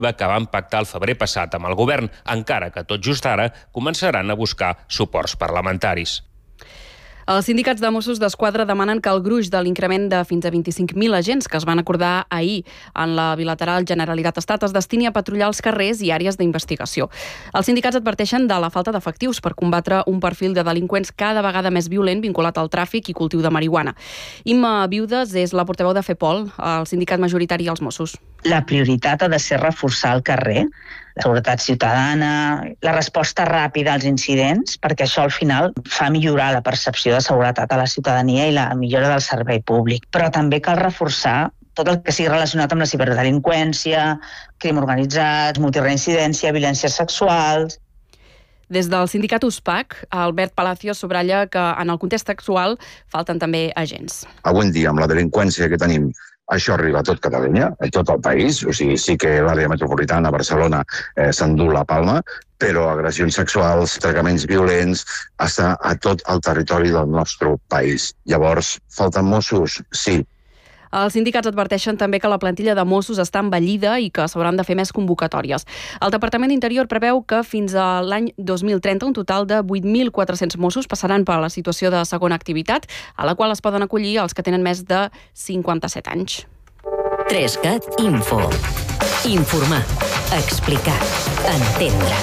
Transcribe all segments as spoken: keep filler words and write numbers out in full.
que van pactar el febrer passat amb el govern, encara que tot just ara començaran a buscar suports parlamentaris. Els sindicats de Mossos d'Esquadra demanen que el gruix de l'increment de fins a vint-i-cinc mil agents que es van acordar ahir en la bilateral Generalitat-Estat es destini a patrullar els carrers i àrees d'investigació. Els sindicats adverteixen de la falta d'efectius per combatre un perfil de delinqüents cada vegada més violent vinculat al tràfic i cultiu de marihuana. Imma Viudes és la portaveu de FEPOL, el sindicat majoritari als Mossos. La prioritat ha de ser reforçar el carrer, la seguretat ciutadana, la resposta ràpida als incidents, perquè això al final fa millorar la percepció de seguretat a la ciutadania i la millora del servei públic. Però també cal reforçar tot el que sigui relacionat amb la ciberdelinqüència, crim organitzat, multireincidència, violències sexuals. Des del sindicat U S P A C, Albert Palacio subratlla que en el context actual falten també agents. Avui en dia, amb la delinqüència que tenim, això arriba a tot Catalunya, a tot el país, o sigui, sí que l'àrea metropolitana, Barcelona, eh, s'endú la palma, però agressions sexuals, tractaments violents, està a tot el territori del nostre país. Llavors, falten Mossos? Sí. Els sindicats adverteixen també que la plantilla de Mossos està envellida i que s'hauran de fer més convocatòries. El Departament d'Interior preveu que fins a l'any dos mil trenta un total de vuit mil quatre-cents Mossos passaran per la situació de segona activitat, a la qual es poden acollir els que tenen més de cinquanta-set anys. Trescat Info. Informar, explicar, entendre.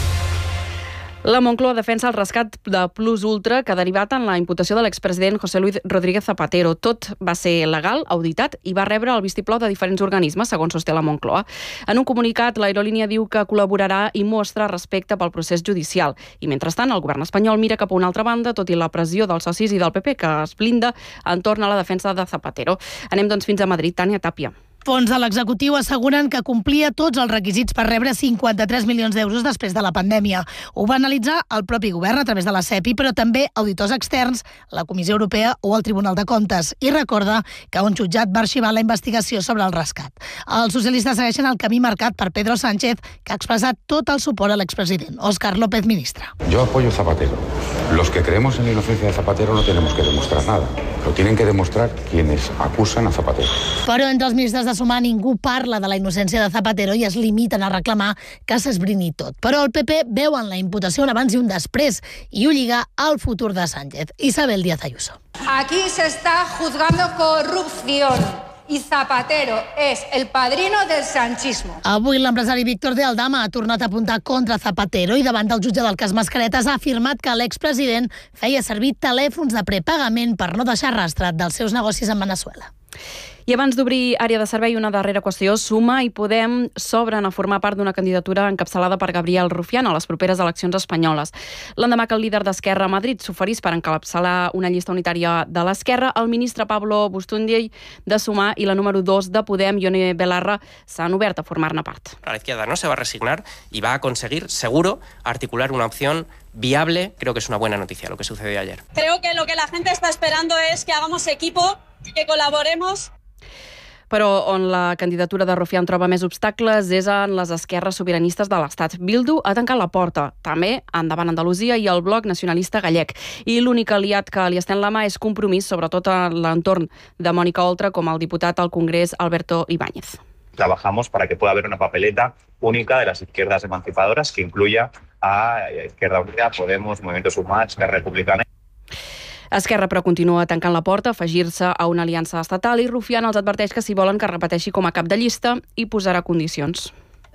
La Moncloa defensa el rescat de Plus Ultra que ha derivat en la imputació de l'expresident José Luis Rodríguez Zapatero. Tot va ser legal, auditat i va rebre el vistiplau de diferents organismes, segons sosté la Moncloa. En un comunicat, l'aerolínia diu que col·laborarà i mostra respecte pel procés judicial. I mentrestant, el govern espanyol mira cap a una altra banda, tot i la pressió dels socis i del P P, que es blinda entorn a la defensa de Zapatero. Anem doncs fins a Madrid. Tània Tàpia. Fons de l'executiu asseguren que complia tots els requisits per rebre cinquanta-tres milions d'euros després de la pandèmia. Ho va analitzar el propi govern a través de la CEPI, però també auditors externs, la Comissió Europea o el Tribunal de Comptes. I recorda que un jutjat va arxivar la investigació sobre el rescat. Els socialistes segueixen el camí marcat per Pedro Sánchez, que ha expressat tot el suport a l'expresident. Óscar López, ministre. Yo apoyo a Zapatero. Los que creemos en la inocencia de Zapatero no tenemos que demostrar nada. Lo tienen que demostrar quienes acusan a Zapatero. Però entre els ministres de Sumar ningú parla de la innocència de Zapatero i es limiten a reclamar que s'esbrini tot. Però el P P veu en la imputació un abans i un després i ho lliga al futur de Sánchez. Isabel Díaz Ayuso. Aquí se está juzgando corrupción y Zapatero es el padrino del sanchismo. Avui l'empresari Víctor de Aldama ha tornat a apuntar contra Zapatero i davant del jutge del cas Mascaretes ha afirmat que l'expresident feia servir telèfons de prepagament per no deixar rastre dels seus negocis en Veneçuela. I abans d'obrir àrea de servei, una darrera qüestió. Suma i Podem s'obren a formar part d'una candidatura encapçalada per Gabriel Rufián a les properes eleccions espanyoles. L'endemà que el líder d'Esquerra a Madrid s'oferís per encapçalar una llista unitària de l'Esquerra, el ministre Pablo Bustundiell de Sumar i la número dos de Podem, Ione Belarra, s'han obert a formar-ne part. La izquierda no se va a resignar y va a conseguir, seguro, articular una opción viable. Creo que es una buena noticia lo que sucedió ayer. Creo que lo que la gente está esperando es que hagamos equipo, que colaboremos. Però on la candidatura de Rufián troba més obstacles és en les esquerres sobiranistes de l'Estat. Bildu ha tancat la porta, també endavant Andalusia i el Bloc Nacionalista Gallec. I l'únic aliat que li estén la mà és Compromís, sobretot a l'entorn de Mònica Oltra, com el diputat al Congrés Alberto Ibáñez. Trabajamos para que pueda haber una papeleta única de las izquierdas emancipadoras que incluya a Izquierda Unida, Podemos, Movimiento Sumar, Esquerra Republicana. Esquerra, però, continua tancant la porta a afegir-se a una aliança estatal i Rufián els adverteix que si volen que repeteixi com a cap de llista hi posarà condicions.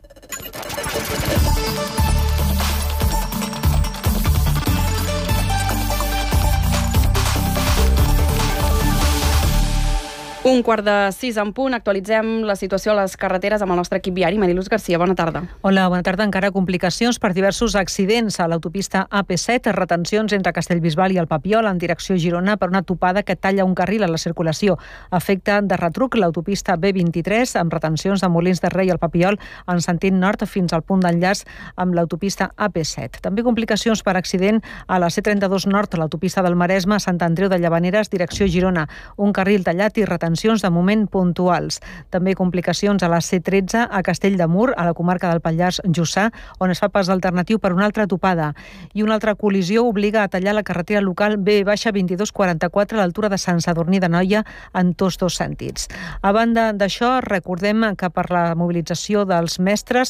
Un quart de sis en punt, actualitzem la situació a les carreteres amb el nostre equip viari. Mariluz Garcia, bona tarda. Hola, bona tarda. Encara complicacions per diversos accidents a l'autopista A P set, retencions entre Castellbisbal i el Papiol en direcció Girona per una topada que talla un carril a la circulació. Efecte de retruc l'autopista B vint-i-tres amb retencions de Molins de Rei al Papiol en sentit nord fins al punt d'enllaç amb l'autopista A P set. També complicacions per accident a la C trenta-dos nord, a l'autopista del Maresme, a Sant Andreu de Llavaneres, direcció Girona. Un carril tallat i retencions retencions de moment puntuals. També complicacions a la C tretze a Castell de Mur, a la comarca del Pallars Jussà, on es fa pas alternatiu per una altra topada. I una altra col·lisió obliga a tallar la carretera local B vint-i-dos quaranta-quatre a l'altura de Sant Sadurní d'Anoia en tots dos sentits. A banda d'això, recordem que per la mobilització dels mestres